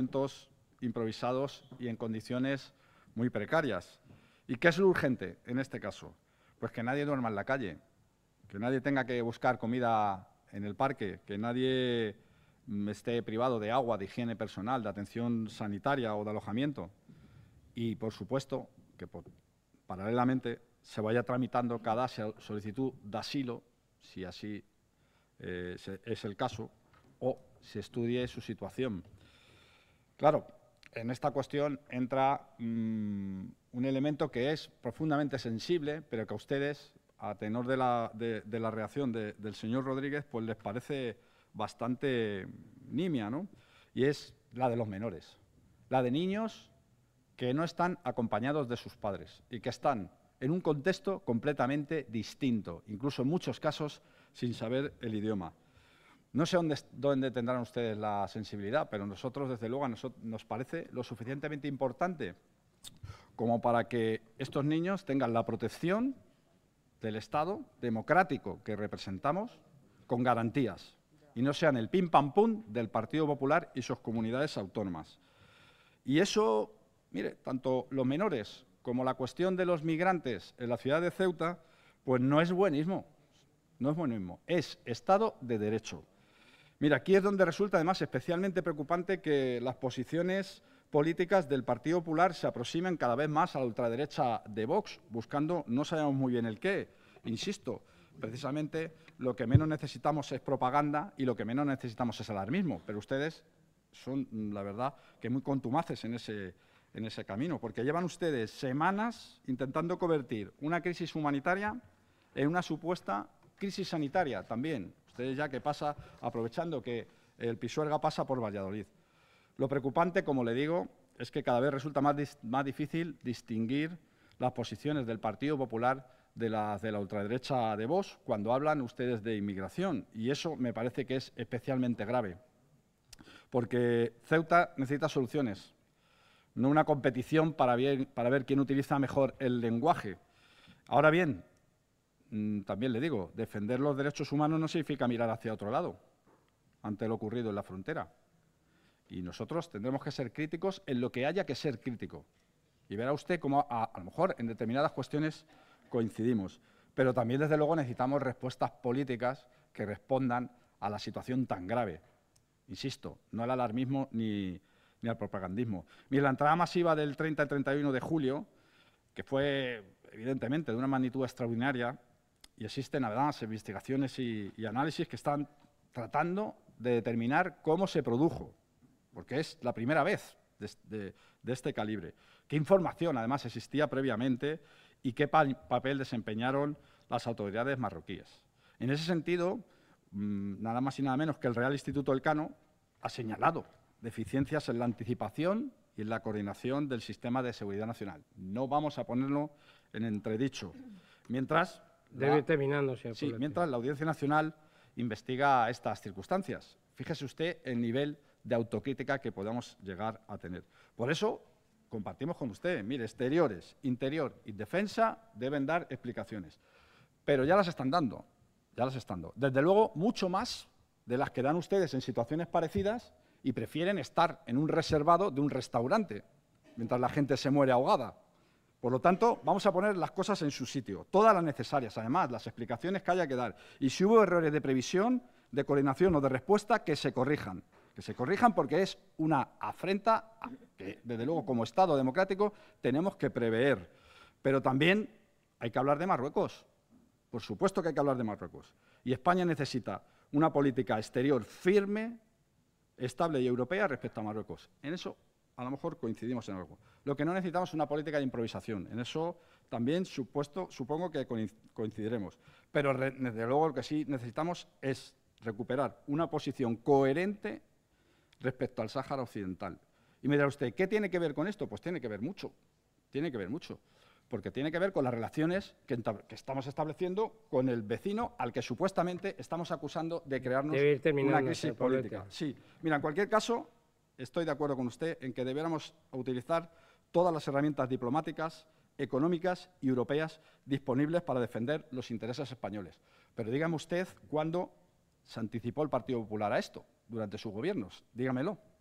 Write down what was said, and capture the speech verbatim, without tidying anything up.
momentos improvisados y en condiciones muy precarias. ¿Y qué es lo urgente en este caso? Pues que nadie duerma en la calle, que nadie tenga que buscar comida en el parque, que nadie esté privado de agua, de higiene personal, de atención sanitaria o de alojamiento. Y, por supuesto, que por, paralelamente se vaya tramitando cada solicitud de asilo, si así eh, es el caso, o se estudie su situación. Claro, en esta cuestión entra mmm, un elemento que es profundamente sensible, pero que a ustedes, a tenor de la, de, de la reacción de, del señor Rodríguez, pues les parece bastante nimia, ¿no? Y es la de los menores, la de niños que no están acompañados de sus padres y que están en un contexto completamente distinto, incluso en muchos casos sin saber el idioma. No sé dónde, dónde tendrán ustedes la sensibilidad, pero nosotros, desde luego, a nosotros nos parece lo suficientemente importante como para que estos niños tengan la protección del Estado democrático que representamos con garantías y no sean el pim-pam-pum del Partido Popular y sus comunidades autónomas. Y eso, mire, tanto los menores como la cuestión de los migrantes en la ciudad de Ceuta, pues no es buenismo, no es buenismo, es Estado de Derecho. Mira, aquí es donde resulta además especialmente preocupante que las posiciones políticas del Partido Popular se aproximen cada vez más a la ultraderecha de Vox, buscando no sabemos muy bien el qué. Insisto, precisamente lo que menos necesitamos es propaganda y lo que menos necesitamos es alarmismo, pero ustedes son, la verdad, que muy contumaces en ese, en ese camino, porque llevan ustedes semanas intentando convertir una crisis humanitaria en una supuesta crisis sanitaria también. Ustedes ya que pasa, aprovechando que el Pisuerga pasa por Valladolid. Lo preocupante, como le digo, es que cada vez resulta más, más difícil distinguir las posiciones del Partido Popular de las de la ultraderecha de Vox cuando hablan ustedes de inmigración. Y eso me parece que es especialmente grave, porque Ceuta necesita soluciones, no una competición para, bien, para ver quién utiliza mejor el lenguaje. Ahora bien, también le digo, defender los derechos humanos no significa mirar hacia otro lado ante lo ocurrido en la frontera. Y nosotros tendremos que ser críticos en lo que haya que ser crítico. Y verá usted cómo a, a lo mejor en determinadas cuestiones coincidimos. Pero también, desde luego, necesitamos respuestas políticas que respondan a la situación tan grave. Insisto, no al alarmismo ni, ni al propagandismo. Mire, la entrada masiva del treinta y treinta y uno de julio, que fue evidentemente de una magnitud extraordinaria, y existen además investigaciones y, y análisis que están tratando de determinar cómo se produjo, porque es la primera vez de, de, de este calibre. ¿Qué información, además, existía previamente y qué pa papel desempeñaron las autoridades marroquíes? En ese sentido, mmm, nada más y nada menos que el Real Instituto Elcano ha señalado deficiencias en la anticipación y en la coordinación del sistema de seguridad nacional. No vamos a ponerlo en entredicho. Mientras... Debe ir terminando, señor Sí, Poblete. mientras la Audiencia Nacional investiga estas circunstancias. Fíjese usted el nivel de autocrítica que podamos llegar a tener. Por eso, compartimos con usted, mire, exteriores, interior y defensa deben dar explicaciones. Pero ya las están dando, ya las están dando. Desde luego, mucho más de las que dan ustedes en situaciones parecidas y prefieren estar en un reservado de un restaurante, mientras la gente se muere ahogada. Por lo tanto, vamos a poner las cosas en su sitio, todas las necesarias, además, las explicaciones que haya que dar. Y si hubo errores de previsión, de coordinación o de respuesta, que se corrijan. Que se corrijan porque es una afrenta que, desde luego, como Estado democrático, tenemos que prever. Pero también hay que hablar de Marruecos. Por supuesto que hay que hablar de Marruecos. Y España necesita una política exterior firme, estable y europea respecto a Marruecos. En eso a lo mejor coincidimos en algo. Lo que no necesitamos es una política de improvisación. En eso también supuesto, supongo que coincidiremos. Pero desde luego lo que sí necesitamos es recuperar una posición coherente respecto al Sáhara Occidental. Y me dirá usted, ¿qué tiene que ver con esto? Pues tiene que ver mucho, tiene que ver mucho, porque tiene que ver con las relaciones que, que estamos estableciendo con el vecino al que supuestamente estamos acusando de crearnos una crisis política. Sí, mira, en cualquier caso, estoy de acuerdo con usted en que debiéramos utilizar todas las herramientas diplomáticas, económicas y europeas disponibles para defender los intereses españoles. Pero dígame usted cuándo se anticipó el Partido Popular a esto durante sus gobiernos. Dígamelo.